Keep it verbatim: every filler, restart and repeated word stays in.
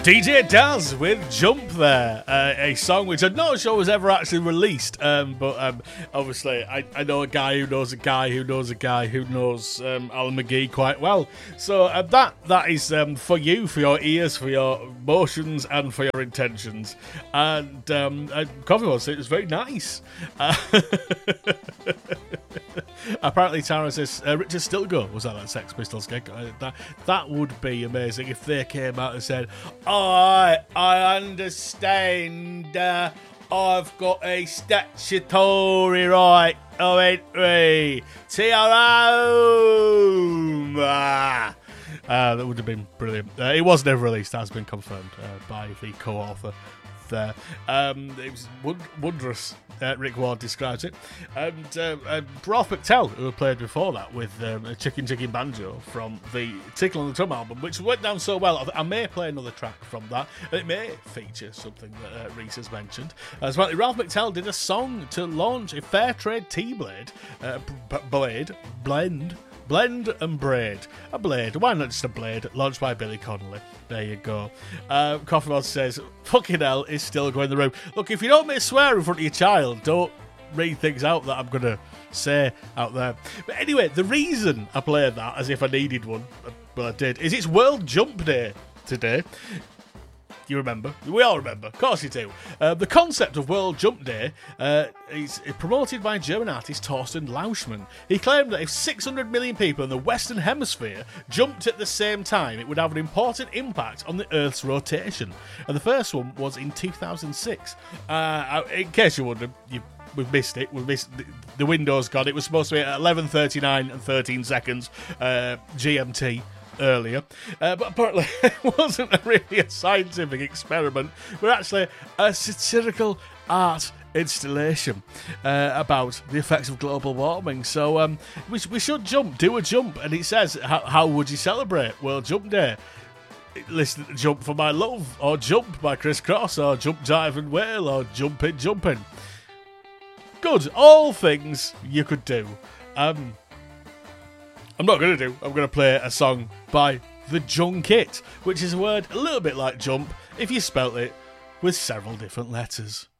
D J Daz with Jump there, uh, a song which I'm not sure was ever actually released, um, but um, obviously I, I know a guy who knows a guy who knows a guy who knows um, Alan McGee quite well. So uh, that that is um, for you, for your ears, for your emotions and for your intentions. And um, uh, Coffee was it was very nice. Uh, apparently Tara says uh, Richard Stilgo was at that Sex Pistols gig. Uh, that, that would be amazing if they came out and said, I I understand. Uh, I've got a statutory right of entry to your home. Ah. Uh, that would have been brilliant. Uh, it was never released, has been confirmed uh, by the co-author there. Um, it was won- wondrous, uh, Rick Ward describes it. And uh, uh, Ralph McTell, who had played before that with um, a Chicken Chicken Banjo from the Tickle on the Drum album, which went down so well, I may play another track from that. It may feature something that uh, Reese has mentioned. As well, Ralph McTell did a song to launch a Fair Trade tea blade, uh, b- blade, blend, Blend and braid. A blade. Why not just a blade? Launched by Billy Connolly. There you go. Uh, Coffee Mod says, fucking hell is still going in the room. Look, if you don't make swear in front of your child, don't read things out that I'm going to say out there. But anyway, the reason I played that as if I needed one, but I did, is it's World Jump Day today. You remember? We all remember. Of course you do. Uh, the concept of World Jump Day uh, is promoted by German artist Thorsten Lauschmann. He claimed that if six hundred million people in the Western Hemisphere jumped at the same time, it would have an important impact on the Earth's rotation. And the first one was in two thousand six. Uh, in case you're wondering, you We've missed it. We've missed the, the window's gone. It was supposed to be at eleven thirty-nine and thirteen seconds uh, G M T earlier, uh, but apparently it wasn't a really a scientific experiment, but actually a satirical art installation uh, about the effects of global warming. So um, we, we should jump, do a jump, and it says, how, how would you celebrate World Jump Day? Listen to Jump for My Love, or Jump by Chris Cross, or Jump, Jive and Wail, or Jumpin' Jumpin'. Good, all things you could do. Um, I'm not going to do. I'm going to play a song by The Junkit, which is a word a little bit like jump if you spelt it with several different letters.